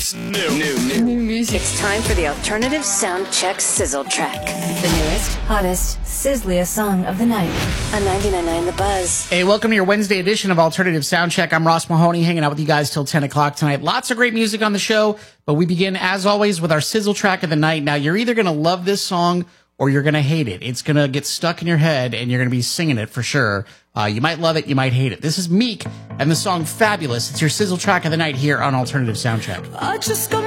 News. New music. It's time for the Alternative Soundcheck Sizzle Track. The newest, hottest, sizzliest song of the night. On 99.9 The Buzz. Hey, welcome to your Wednesday edition of Alternative Soundcheck. I'm Ross Mahoney, hanging out with you guys till 10 o'clock tonight. Lots of great music on the show, but we begin, as always, with our Sizzle Track of the night. Now, you're either going to love this song or you're going to hate it. It's going to get stuck in your head, and you're going to be singing it for sure. You might love it, you might hate it. This is Meek and the song Fabulous. It's your Sizzle Track of the night here on Alternative Soundcheck. I just got